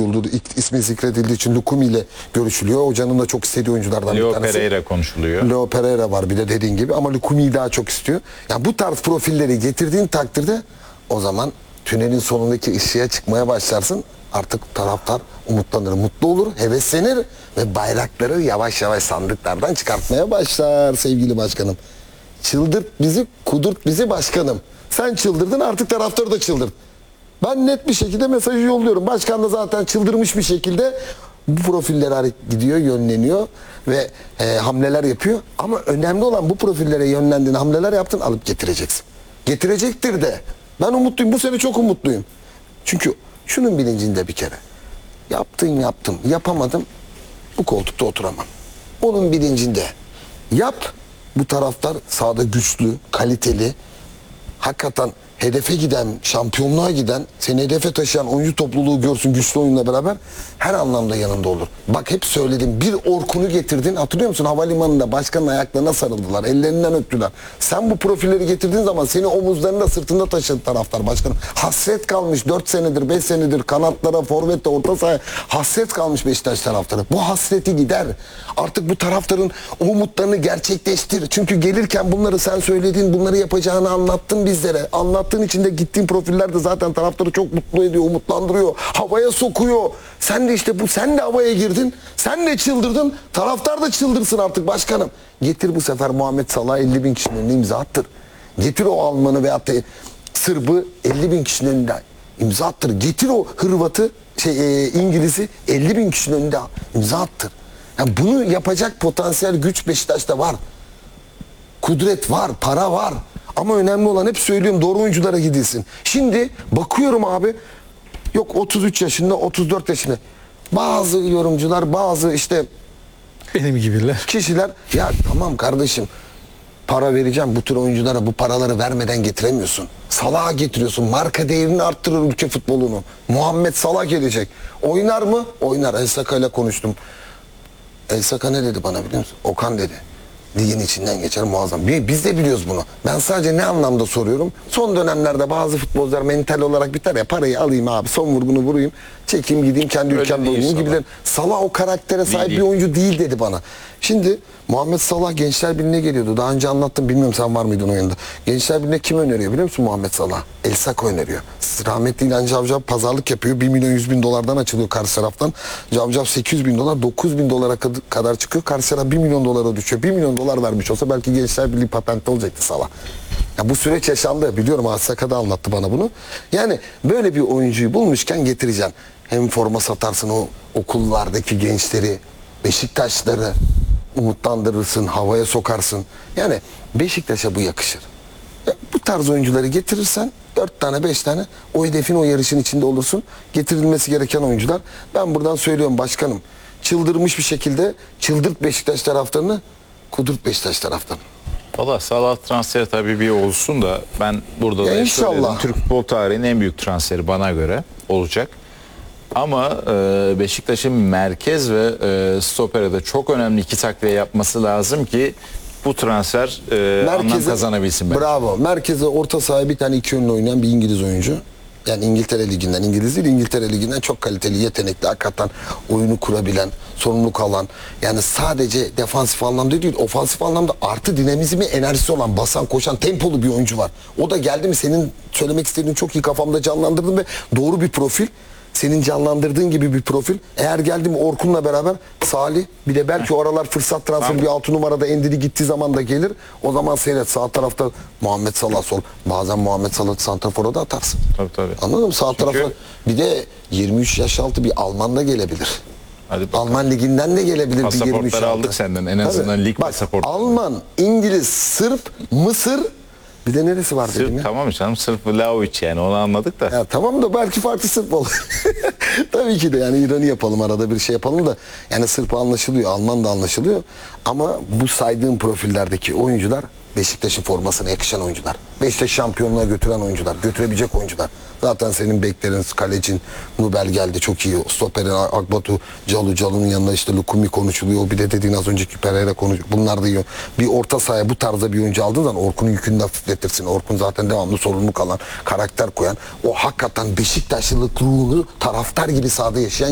konuşuluyordu. İsmi zikredildiği için Lukumi ile görüşülüyor. Hocanın da çok istediği oyunculardan Leo bir tanesi. Pereira konuşuluyor. Leo Pereira var bir de dediğin gibi ama Lukumi'yi daha çok istiyor. Yani bu tarz profilleri getirdiğin takdirde o zaman tünelin sonundaki ışığa çıkmaya başlarsın. Artık taraftar umutlanır, mutlu olur, heveslenir ve bayrakları yavaş yavaş sandıklardan çıkartmaya başlar sevgili başkanım. Çıldırt bizi, kudurt bizi başkanım. Sen çıldırdın, artık taraftarı da çıldırt. Ben net bir şekilde mesajı yolluyorum. Başkan da zaten çıldırmış bir şekilde bu profillere gidiyor, yönleniyor ve hamleler yapıyor. Ama önemli olan bu profillere yönlendiğin hamleler yaptın, alıp getireceksin. Getirecektir de. Ben umutluyum. Bu sene çok umutluyum. Çünkü şunun bilincinde bir kere. Yaptım, yapamadım. Bu koltukta oturamam. Onun bilincinde. Yap. Bu taraftar sahada güçlü, kaliteli, hakikaten hedefe giden, şampiyonluğa giden, seni hedefe taşıyan oyuncu topluluğu görsün güçlü oyunla beraber her anlamda yanında olur. Bak hep söyledim, bir Orkun'u getirdin, hatırlıyor musun? Havalimanında başkanın ayaklarına sarıldılar, ellerinden öptüler. Sen bu profilleri getirdiğin zaman seni omuzlarında, sırtında taşıdı taraftar başkanım. Hasret kalmış 4 senedir, 5 senedir kanatlara, forvette, orta sahaya hasret kalmış Beşiktaş taraftarı. Bu hasreti gider. Artık bu taraftarın umutlarını gerçekleştir. Çünkü gelirken bunları sen söyledin, bunları yapacağını anlattın bizlere. Anlattığın için de gittiğin profiller de zaten taraftarı çok mutlu ediyor, umutlandırıyor, havaya sokuyor. Sen de işte sen de havaya girdin, sen de çıldırdın, taraftar da çıldırsın artık başkanım. Getir bu sefer Muhammed Salah'ı 50 bin kişinin önüne imza attır. Getir o Alman'ı veyahut da Sırbı 50 bin kişinin önünde imza attır. Getir o Hırvat'ı, İngiliz'i 50 bin kişinin önünde imza attır. Yani bunu yapacak potansiyel güç Beşiktaş'ta var. Kudret var, para var. Ama önemli olan, hep söylüyorum, doğru oyunculara gidilsin. Şimdi bakıyorum abi, yok 33 yaşında, 34 yaşında. Bazı yorumcular, bazı işte benim gibiler kişiler, ya tamam kardeşim, para vereceğim, bu tür oyunculara bu paraları vermeden getiremiyorsun. Salah'a getiriyorsun. Marka değerini arttırır ülke futbolunu. Muhammed Salah gelecek. Oynar mı? Oynar. El Saka ile konuştum. El Saka ne dedi bana biliyor musun? Okan dedi. Ligin içinden geçer, muazzam. Biz de biliyoruz bunu. Ben sadece ne anlamda soruyorum? Son dönemlerde bazı futbolcular mental olarak biter ya, parayı alayım abi, son vurgunu vurayım, çekeyim gideyim kendi ülkemde oynayayım gibiler. Salah o karaktere sahip bir oyuncu değil dedi bana. Şimdi Muhammed Salah Gençler Birliği'ne geliyordu. Daha önce anlattım, bilmiyorum sen var mıydın o yanında. Gençler Birliği'ne kim öneriyor biliyor musun Muhammed Salah? El Saka öneriyor. Rahmetli İlhan Cavcav pazarlık yapıyor. 1 milyon 100 bin dolardan açılıyor karşı taraftan. Cavcav 800 bin dolar, 9 bin dolara kadar çıkıyor. Karşı taraf 1 milyon dolara düşüyor. 1 milyon dolar vermiş olsa belki Gençler Birliği patentli olacaktı Salah. Ya bu süreç yaşandı. Biliyorum, Asaka da anlattı bana bunu. Yani böyle bir oyuncuyu bulmuşken getireceksin. Hem forma satarsın, o okullardaki gençleri, Beşiktaşları umutlandırırsın, havaya sokarsın. Yani Beşiktaş'a bu yakışır. Ya bu tarz oyuncuları getirirsen 4 tane 5 tane o hedefin, o yarışın içinde olursun. Getirilmesi gereken oyuncular. Ben buradan söylüyorum başkanım. Çıldırmış bir şekilde çıldırt Beşiktaş taraftarını, kudurt Beşiktaş taraftarını. Valla Salah transferi tabii bir olsun da ben burada da İnşallah. söyledim. Türk futbol tarihinin en büyük transferi bana göre olacak. Ama Beşiktaş'ın merkez ve stopere de çok önemli 2 takviye yapması lazım ki bu transfer anlam kazanabilsin bence. Bravo. Merkeze orta sahaya bir tane 2 yönlü oynayan bir İngiliz oyuncu. Yani İngiltere Ligi'nden, İngiliz değil, İngiltere Ligi'nden çok kaliteli, yetenekli, hakikaten oyunu kurabilen, sorumluluk alan, yani sadece defansif anlamda değil, ofansif anlamda artı dinamizmi, enerjisi olan, basan, koşan, tempolu bir oyuncu var. O da geldi mi, senin söylemek istediğin çok iyi kafamda canlandırdım ve doğru bir profil. Senin canlandırdığın gibi bir profil. Eğer geldi mi Orkun'la beraber Salih, bir de belki o aralar fırsat transferi bir 6 numarada Endidi gittiği zaman da gelir. O zaman seyret, sağ tarafta Muhammed Salah sol. Bazen Muhammed Salah santrafora da atarsın. Tabii. Anladın mı? Sağ Çünkü tarafa bir de 23 yaş altı bir Alman da gelebilir. Hadi bakalım. Alman liginden de gelebilir bir 23 Pasaportları altı. aldık senden, en azından lig Bak, pasaportu. Alman, İngiliz, Sırp, Mısır, bir de neresi var dedim ya? Tamam canım, sırf Vlahovic, yani onu anladık da. Ya tamam da belki farklı Sırp olur. Tabii ki de yani İran'ı yapalım, arada bir şey yapalım da yani Sırp anlaşılıyor, Alman da anlaşılıyor. Ama bu saydığım profillerdeki oyuncular Beşiktaş'ın formasına yakışan oyuncular. Beşiktaş şampiyonluğa götüren oyuncular, götürebilecek oyuncular. Zaten senin beklerin, kalecin Nubel geldi, çok iyi. Stoper'in Akbatu, Calu'nun yanında işte Lukumi konuşuluyor. Bir de dediğin az önceki Pereira konuşuyor. Bunlar da iyi. Bir orta sahaya bu tarzda bir oyuncu aldığın zaman Orkun'un yükünü de hafifletirsin. Orkun zaten devamlı sorumluluk alan, karakter koyan, o hakikaten Beşiktaşlılık ruhunu taraftar gibi sahada yaşayan